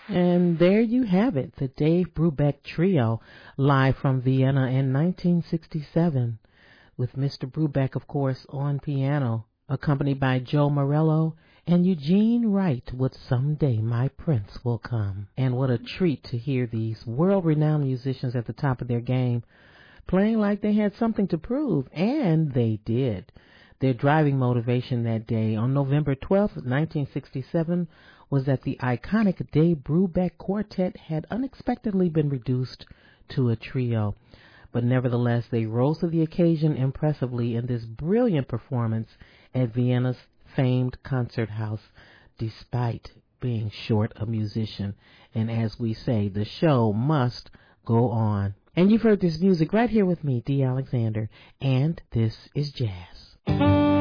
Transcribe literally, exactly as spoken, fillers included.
And there you have it, the Dave Brubeck Trio, live from Vienna in nineteen sixty-seven, with Mister Brubeck, of course, on piano, accompanied by Joe Morello and Eugene Wright with Someday My Prince Will Come. And what a treat to hear these world-renowned musicians at the top of their game, playing like they had something to prove, and they did. Their driving motivation that day, on November twelfth, nineteen sixty-seven, was that the iconic Dave Brubeck Quartet had unexpectedly been reduced to a trio. But nevertheless, they rose to the occasion impressively in this brilliant performance at Vienna's famed concert house, despite being short a musician. And as we say, the show must go on. And you've heard this music right here with me, Dee Alexander, and this is jazz.